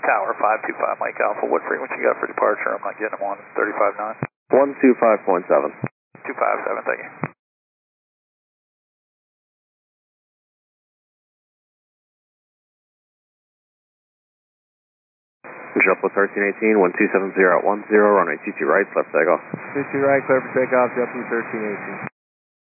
Tower 525 Mike Alpha, what frequency you got for departure? I'm not getting them on 35.9. 125.7. 257, thank you. JetBlue 1318, 1270 at 10, runway 22 right, left takeoff. 22 right, clear for takeoff, JetBlue 1318.